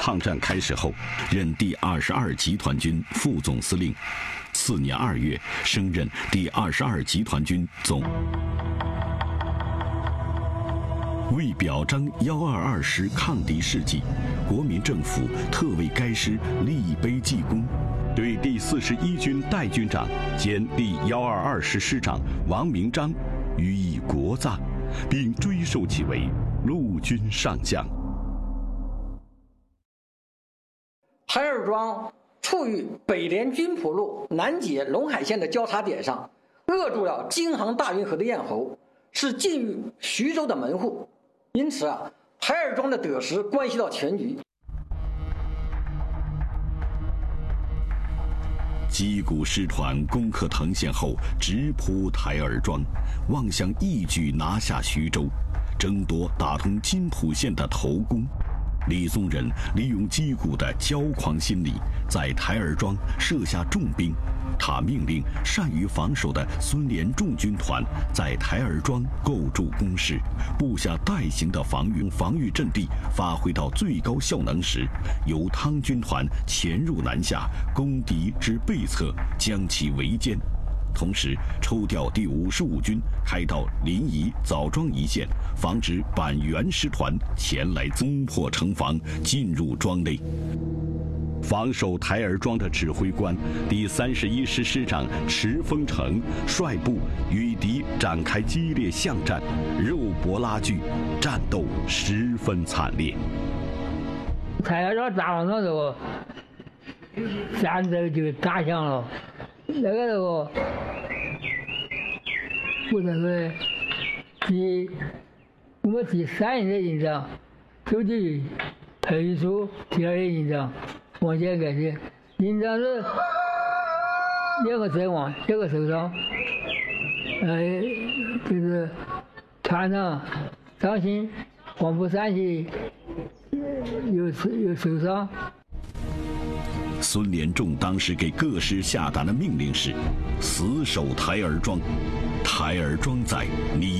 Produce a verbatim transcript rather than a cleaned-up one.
抗战开始后，任第二十二集团军副总司令。次年二月，升任第二十二集团军总。为表彰幺二二师抗敌事迹，国民政府特为该师立一碑记功，对第四十一军代军长兼第幺二二师师长王明章予以国葬，并追授其为陆军上将。 台儿庄处于北连军浦路南解陇海线的交叉点上，扼住了京杭大运河的咽喉，是近于徐州的门户。因此啊，台儿庄的得失关系到全局。 击鼓师团攻克藤县后，直扑台儿庄，望想一举拿下徐州，争夺打通津浦线的头功。李宗仁利用击鼓的骄狂心理，在台儿庄设下重兵。他命令善于防守的孙连仲军团在台儿庄构筑工事，布下带形的防御防御阵地，发挥到最高效能时，由汤军团潜入南下，攻敌之背侧，将其围歼。同时抽调第五十五军开到临沂、枣庄一线，防止板垣师团前来攻破城防，进入庄内。防守台儿庄的指挥官第三十一师师长池丰成率部与敌展开激烈巷战，肉搏拉锯，战斗十分惨烈。 台儿庄打完的时候，战斗就打响了。那个时候，我那个第我们第三营的营长，就地配出第二营长王建改去，营长是两个阵亡，两个受伤，呃，就是团长张鑫、黄埔三期有有受伤。 孙连仲当时给各师下达的命令是：死守台儿庄，台儿庄在，你